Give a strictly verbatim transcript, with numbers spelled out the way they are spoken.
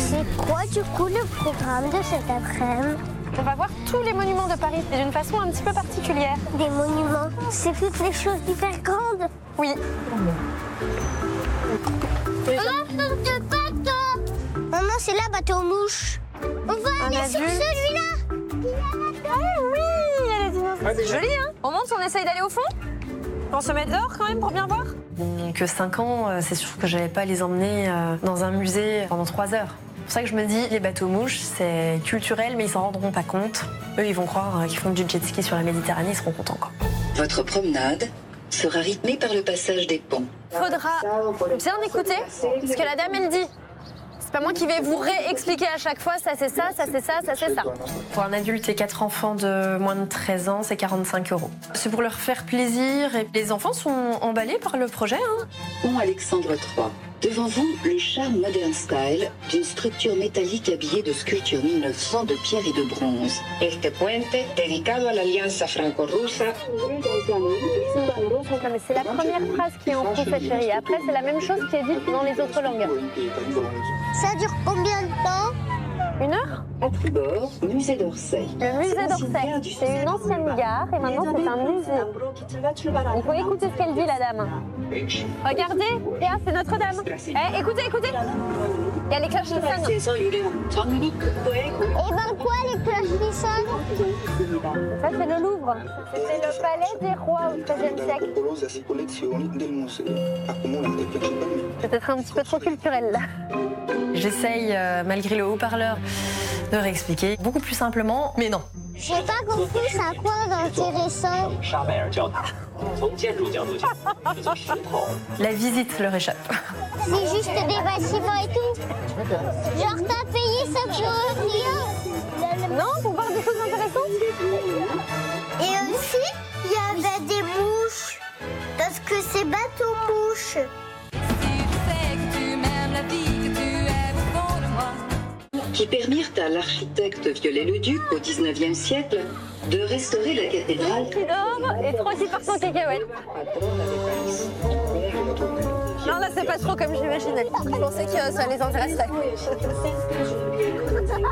C'est quoi du coup le programme de cet après-midi? On va voir tous les monuments de Paris et d'une façon un petit peu particulière. Des monuments, c'est toutes les choses hyper grandes. Oui. Maman, c'est là, bateau mouche. On va Un aller sur adulte. celui-là. Ah oui, il y a les dinosaures. C'est joli, hein? On monte, on essaye d'aller au fond? On se met dehors quand même pour bien voir? Que cinq ans, euh, c'est sûr que je n'allais pas les emmener euh, dans un musée pendant trois heures. C'est pour ça que je me dis, les bateaux mouches, c'est culturel, mais ils s'en rendront pas compte. Eux, ils vont croire euh, qu'ils font du jet ski sur la Méditerranée, ils seront contents, quoi. Votre promenade sera rythmée par le passage des ponts. Faudra bien écouter ce que la dame, elle dit. C'est pas moi qui vais vous réexpliquer à chaque fois, ça c'est ça, ça c'est ça, ça c'est ça. Pour un adulte et quatre enfants de moins de treize ans, c'est quarante-cinq euros. C'est pour leur faire plaisir et les enfants sont emballés par le projet. Hein. Pont Alexandre trois. Devant vous, le charme modern style d'une structure métallique habillée de sculptures mille neuf cents de pierre et de bronze. Este puente, dedicado a la alianza franco-rusa. Non, mais c'est la première phrase qui est en français, chérie. Après, c'est la même chose qui est dite dans les autres langues. Ça dure combien de temps? Une heure? À tribord, musée d'Orsay. Le musée d'Orsay, c'est une ancienne gare et maintenant c'est un musée. Il faut écouter ce qu'elle dit, la dame. Regardez, Léa, c'est Notre-Dame. Eh, écoutez, écoutez. Il y a les cloches qui sonnent. Et ben quoi, les cloches qui sonnent? Ça, c'est le Louvre. C'était le palais des rois au treizième siècle. Peut-être un petit peu trop culturel, là. J'essaye, euh, malgré le haut-parleur, de réexpliquer beaucoup plus simplement, mais non. J'ai pas compris, c'est à quoi d'intéressant? La visite leur échappe. C'est juste des bâtiments et tout. Genre t'as payé ça pour rien. Non, pour voir des choses intéressantes. Et aussi, il y avait des mouches. Parce que c'est bateau mouche. Qui permirent à l'architecte Viollet-le-Duc au dix-neuvième siècle de restaurer la cathédrale. Qui dort et trois qui partent en cacahuète. Non, là, c'est pas trop comme j'imaginais. Je pensais que ça les intéresserait.